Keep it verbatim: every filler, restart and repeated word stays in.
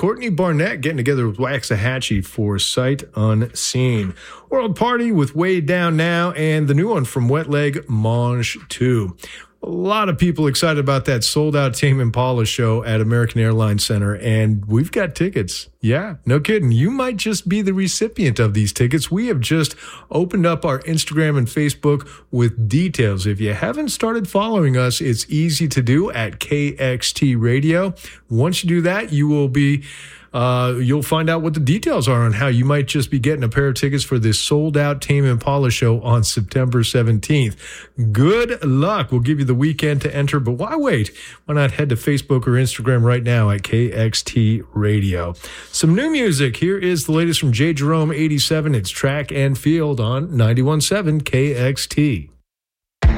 Courtney Barnett getting together with Waxahachie for Sight Unseen. World Party with Way Down Now, and the new one from Wet Leg, Mange two. A lot of people excited about that sold-out Tame Impala show at American Airlines Center, and we've got tickets. Yeah, no kidding. You might just be the recipient of these tickets. We have just opened up our Instagram and Facebook with details. If you haven't started following us, it's easy to do at K X T Radio. Once you do that, you will be... Uh, you'll find out what the details are on how you might just be getting a pair of tickets for this sold-out Tame Impala show on September seventeenth. Good luck. We'll give you the weekend to enter, but why wait? Why not head to Facebook or Instagram right now at K X T Radio. Some new music. Here is the latest from J. Jerome eighty-seven. It's Track and Field on ninety-one point seven K X T.